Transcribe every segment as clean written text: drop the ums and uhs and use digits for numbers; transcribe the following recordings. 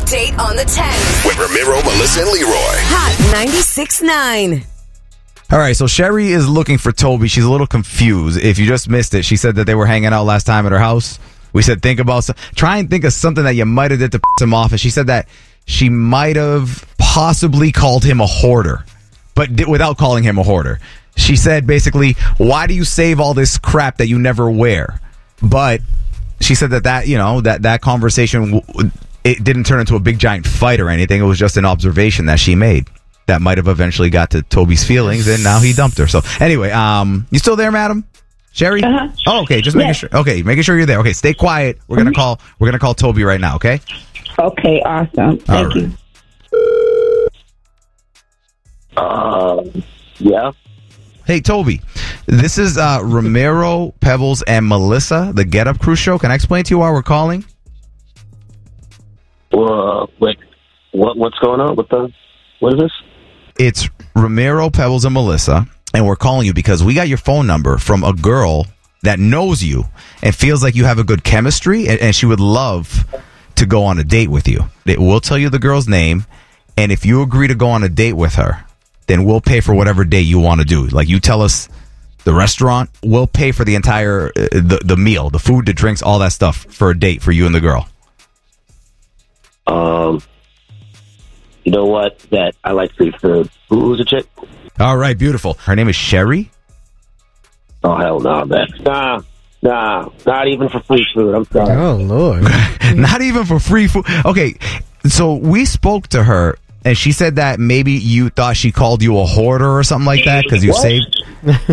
Date on the 10. With Ramiro, Melissa, and Leroy. Hot 96.9. All right, so Sherry is looking for Toby. She's a little confused. If you just missed it, she said that they were hanging out last time at her house. We said try and think of something that you might have did to piss him off. And she said that she might have possibly called him a hoarder, but without calling him a hoarder. She said basically, why do you save all this crap that you never wear? But she said that conversation, it didn't turn into a big giant fight or anything. It was just an observation that she made that might have eventually got to Toby's feelings, and now he dumped her. So anyway, you still there, madam? Sherry? Uh-huh. Oh, okay. Just making sure. Okay, making sure you're there. Okay, stay quiet. We're gonna call Toby right now. Okay. Okay. Awesome. Thank you. Yeah. Hey, Toby. This is Ramiro, Pebbles, and Melissa, the Get Up Crew show. Can I explain to you why we're calling? Wait. What's going on? What is this? It's Ramiro, Pebbles, and Melissa, and we're calling you because we got your phone number from a girl that knows you and feels like you have a good chemistry, and she would love to go on a date with you. We'll tell you the girl's name, and if you agree to go on a date with her, then we'll pay for whatever date you want to do. Like, you tell us the restaurant, we'll pay for the entire the meal, the food, the drinks, all that stuff for a date for you and the girl. You know what? That I like free food. Who's the chick? All right, beautiful. Her name is Sherry. Oh, hell no, man. Nah, not even for free food. I'm sorry. Oh, Lord. Not even for free food. Okay, so we spoke to her, and she said that maybe you thought she called you a hoarder or something like that because you saved.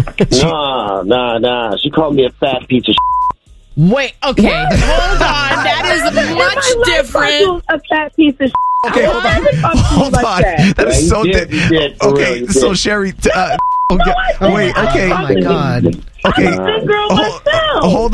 Nah. She called me a fat piece of shit. Wait, okay, hold on. That is much different. A fat piece of shit. Okay, hold on. That is so different. Okay, so Sherry. Wait, okay. Oh, my God. Okay. I'm a big girl myself. Hold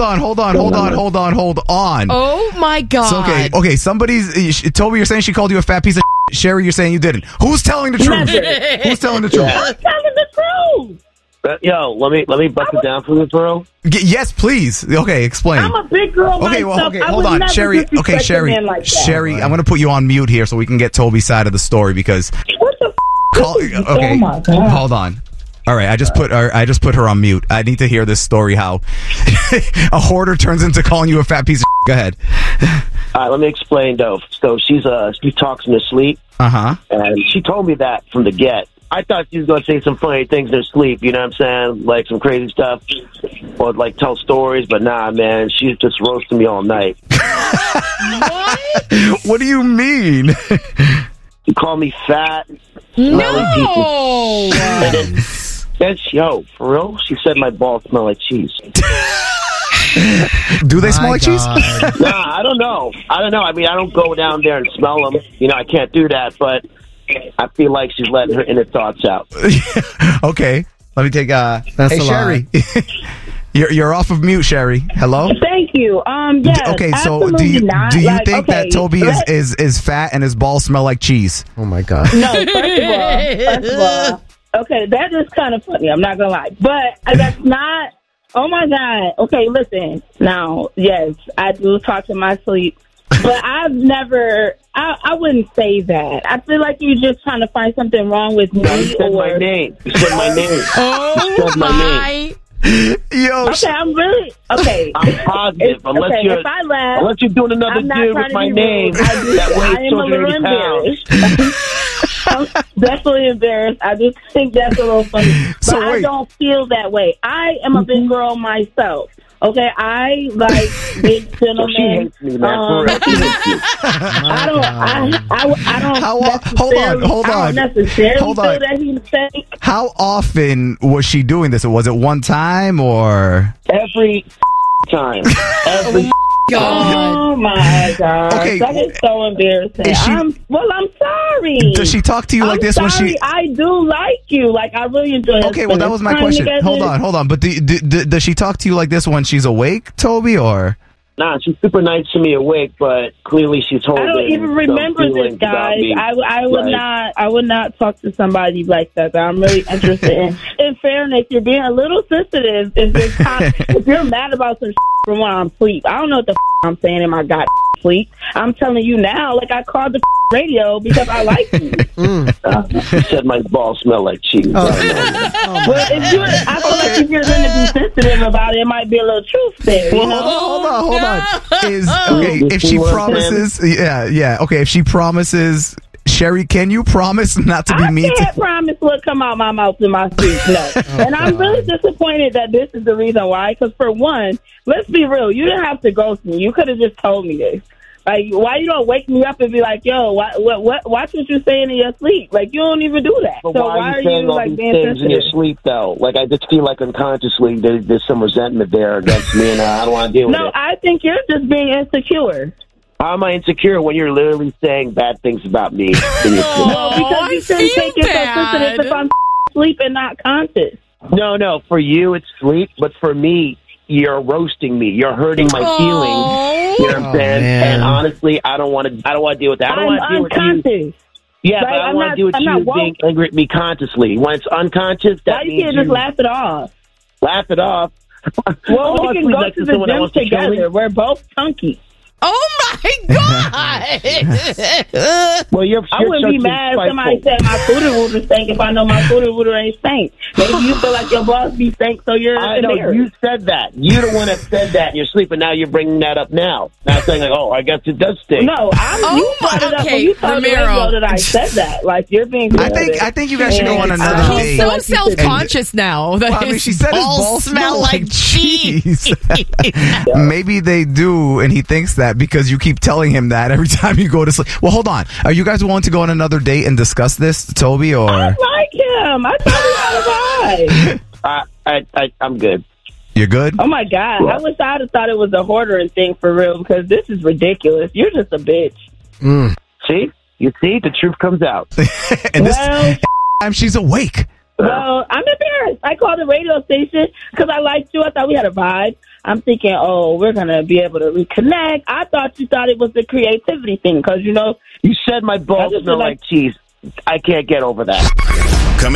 on. Oh, my God. So, okay, Toby, you're saying she called you a fat piece of shit. Sherry, you're saying you didn't. Who's telling the truth? Who's telling the truth? I'm telling the truth. Yo, let me bust it down for you, bro. Yes, please. Okay, explain. I'm a big girl myself. Hold on, Sherry. Okay, Sherry. Sherry, I'm going to put you on mute here so we can get Toby's side of the story because. What the okay, oh my God. Hold on. All right, I just put her on mute. I need to hear this story. How a hoarder turns into calling you a fat piece of shit. Go ahead. All right, let me explain though. So she talks in her sleep. And she told me that from the get. I thought she was going to say some funny things in her sleep, you know what I'm saying? Like some crazy stuff. Or like tell stories, but nah, man, she's just roasting me all night. What? What do you mean? You call me fat. No. Then yo, for real? She said my balls smell like cheese. Do they smell like cheese? Nah, I don't know. I mean, I don't go down there and smell them. You know, I can't do that, but I feel like she's letting her inner thoughts out. Okay. Let me take That's hey, a Sherry. You're off of mute, Sherry. Hello? Thank you. Yes, okay, so do you think that Toby is fat and his balls smell like cheese? Oh, my God. No, first of all, okay, that is kind of funny. I'm not going to lie. But that's not, oh, my God. Okay, listen. Now, yes, I do talk in my sleep. But I've never, I wouldn't say that. I feel like you're just trying to find something wrong with me. You said my name. You said my name. Oh, you said my name. Yo, okay, I'm really okay. I'm positive. Unless you're doing another deal with my name, that I am a little embarrassed. I'm definitely embarrassed. I just think that's a little funny, but I don't feel that way. I am a big girl myself. Okay, I like big gentlemen. She hates me, man. I don't. Hold on. I don't necessarily feel that he's fake. How often was she doing this? Was it one time or every time? Every. God. Oh my God! Okay, that is so embarrassing. I'm sorry. Does she talk to you like this when she? I do like you. Like I really enjoy. Okay, well that was my question. Hold on. But does she talk to you like this when she's awake, Toby, or? Nah, she's super nice to me awake, but clearly she's holding. I don't even remember this, guys. I would not talk to somebody like that I'm really interested in. In fairness, you're being a little sensitive if you're mad about some from when I'm asleep. I don't know what the I'm saying in my god sleep. I'm telling you now, like, I called the radio because I like you. You said my balls smell like cheese. Well, I feel like if you're going to be sensitive about it, it might be a little truth there. You know? Hold on. If she promises, okay, if she promises, Sherry, can you promise not to be mean? I can't promise what come out my mouth in my sleep. No. And I'm really disappointed that this is the reason why. Because for one, let's be real, you didn't have to ghost me. You could have just told me this. Like, why you don't wake me up and be like, yo, watch what you're saying in your sleep? Like, you don't even do that. But so why are you saying all like these being things sensitive in your sleep, though? Like, I just feel like unconsciously there's some resentment there against me, and I don't want to deal with it. No, I think you're just being insecure. How am I insecure when you're literally saying bad things about me in your sleep? No, because you shouldn't take it so sensitive if I'm asleep and not conscious. No, for you it's sleep, but for me, you're roasting me. You're hurting my feelings. You know what I'm saying? Man. And honestly, I don't want to deal with that. I don't want to deal with you. Yeah, but I want to deal with you being angry at me consciously. When it's unconscious, that means you can't just laugh it off. Laugh it off. Well, we can go to the gym together. We're both chunky. Oh my God! Well, I wouldn't be mad if somebody said my footer wooter stank if I know my footer wooter ain't stank. Maybe you feel like your boss be stank, so you're. I know you said that. You're the one that said that in your sleep, and now you're bringing that up now. Not saying like, oh, I guess it does stink. No, you brought it up when you told the radio that I said that. Like you're being. I think you guys should go on another date. He's so self-conscious now that she said his balls smell like cheese. Maybe they do, and he thinks that because you keep telling him that every time you go to sleep. Well, hold on. Are you guys willing to go on another date and discuss this, Toby? Or I like him. I thought he had a vibe. I'm good. You're good? Oh my God! Yeah. I wish I'd have thought it was a hoarder thing for real because this is ridiculous. You're just a bitch. See, the truth comes out. And this time she's awake. Well, I'm embarrassed. I called the radio station because I liked you. I thought we had a vibe. I'm thinking, we're going to be able to reconnect. I thought you thought it was the creativity thing because, You said my balls smell like cheese. I can't get over that.